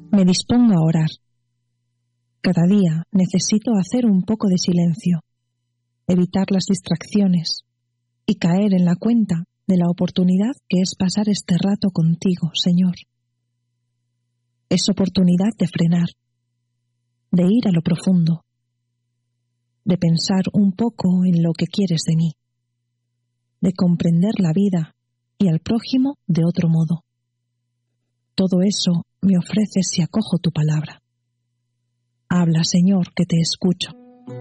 Me dispongo a orar. Cada día necesito hacer un poco de silencio, evitar las distracciones y caer en la cuenta de la oportunidad que es pasar este rato contigo, Señor. Es oportunidad de frenar, de ir a lo profundo, de pensar un poco en lo que quieres de mí, de comprender la vida y al prójimo de otro modo. Todo eso me ofreces si acojo tu palabra. Habla, Señor, que te escucho.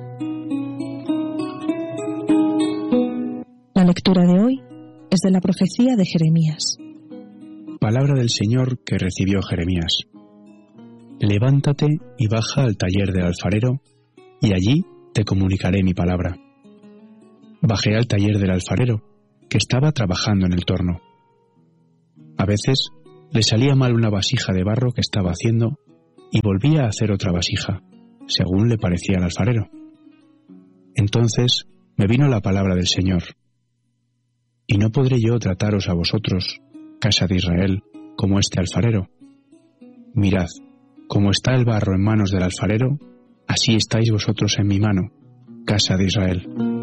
La lectura de hoy es de la profecía de Jeremías. Palabra del Señor que recibió Jeremías. Levántate y baja al taller del alfarero, y allí te comunicaré mi palabra. Bajé al taller del alfarero, que estaba trabajando en el torno. A veces le salía mal una vasija de barro que estaba haciendo y volvía a hacer otra vasija, según le parecía al alfarero. Entonces me vino la palabra del Señor. ¿Y no podré yo trataros a vosotros, casa de Israel, como este alfarero? Mirad, como está el barro en manos del alfarero, así estáis vosotros en mi mano, casa de Israel.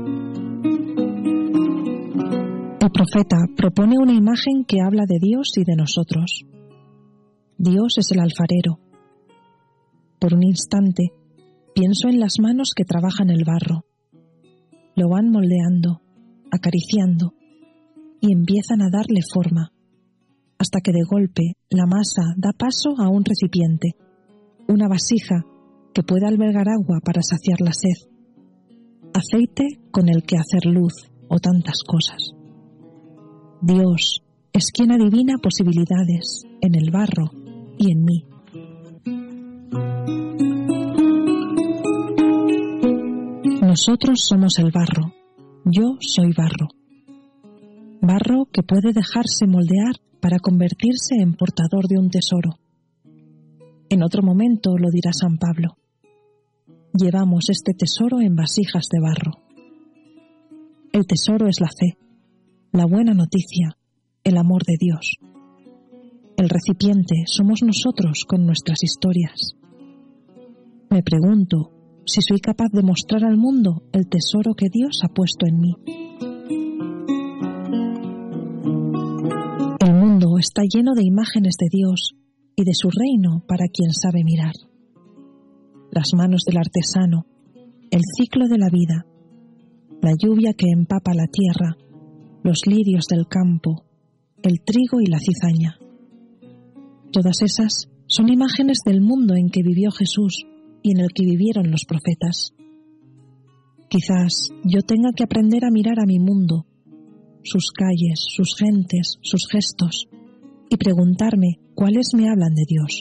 El profeta propone una imagen que habla de Dios y de nosotros. Dios es el alfarero. Por un instante, pienso en las manos que trabajan el barro. Lo van moldeando, acariciando, y empiezan a darle forma, hasta que de golpe la masa da paso a un recipiente, una vasija que pueda albergar agua para saciar la sed, aceite con el que hacer luz o tantas cosas. Dios es quien adivina posibilidades en el barro y en mí. Nosotros somos el barro, yo soy barro. Barro que puede dejarse moldear para convertirse en portador de un tesoro. En otro momento lo dirá San Pablo. Llevamos este tesoro en vasijas de barro. El tesoro es la fe, la buena noticia, el amor de Dios. El recipiente somos nosotros con nuestras historias. Me pregunto si soy capaz de mostrar al mundo el tesoro que Dios ha puesto en mí. El mundo está lleno de imágenes de Dios y de su reino para quien sabe mirar. Las manos del artesano, el ciclo de la vida, la lluvia que empapa la tierra, los lirios del campo, el trigo y la cizaña. Todas esas son imágenes del mundo en que vivió Jesús y en el que vivieron los profetas. Quizás yo tenga que aprender a mirar a mi mundo, sus calles, sus gentes, sus gestos, y preguntarme cuáles me hablan de Dios.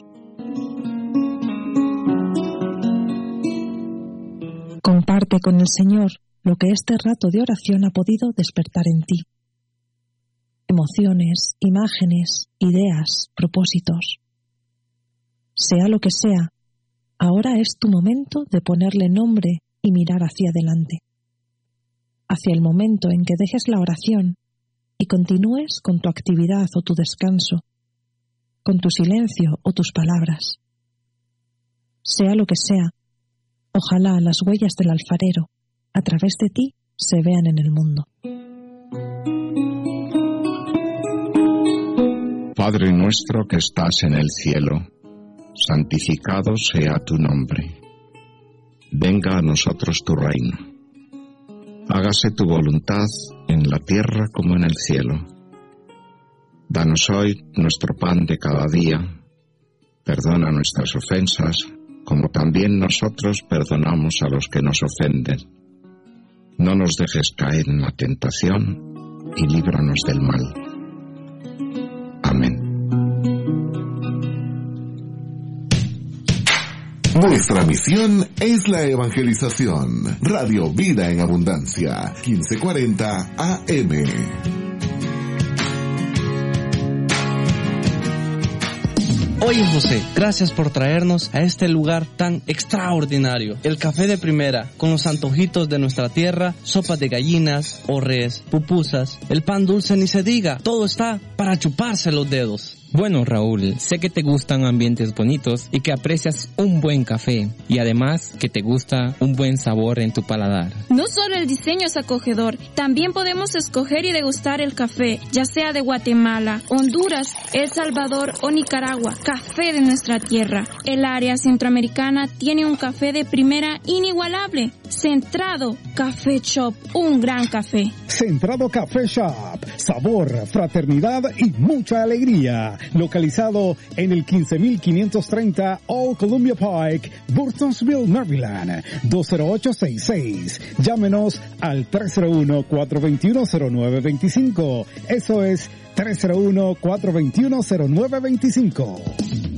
Comparte con el Señor lo que este rato de oración ha podido despertar en ti. Emociones, imágenes, ideas, propósitos. Sea lo que sea, ahora es tu momento de ponerle nombre y mirar hacia adelante, hacia el momento en que dejes la oración y continúes con tu actividad o tu descanso, con tu silencio o tus palabras. Sea lo que sea, ojalá las huellas del alfarero, a través de ti, se vean en el mundo. Padre nuestro que estás en el cielo, santificado sea tu nombre. Venga a nosotros tu reino. Hágase tu voluntad en la tierra como en el cielo. Danos hoy nuestro pan de cada día. Perdona nuestras ofensas, como también nosotros perdonamos a los que nos ofenden. No nos dejes caer en la tentación y líbranos del mal. Amén. Nuestra misión es la evangelización. Radio Vida en Abundancia, 1540 AM. Oye José, gracias por traernos a este lugar tan extraordinario. El café de primera, con los antojitos de nuestra tierra, sopas de gallinas, o res, pupusas, el pan dulce ni se diga, todo está para chuparse los dedos. Bueno, Raúl, sé que te gustan ambientes bonitos y que aprecias un buen café y además que te gusta un buen sabor en tu paladar. No solo el diseño es acogedor, también podemos escoger y degustar el café, ya sea de Guatemala, Honduras, El Salvador o Nicaragua, café de nuestra tierra. El área centroamericana tiene un café de primera inigualable. Centrado Café Shop, un gran café. Centrado Café Shop, sabor, fraternidad y mucha alegría. Localizado en el 15530 Old Columbia Pike, Burtonsville, Maryland, 20866. Llámenos al 301-421-0925. Eso es 301-421-0925.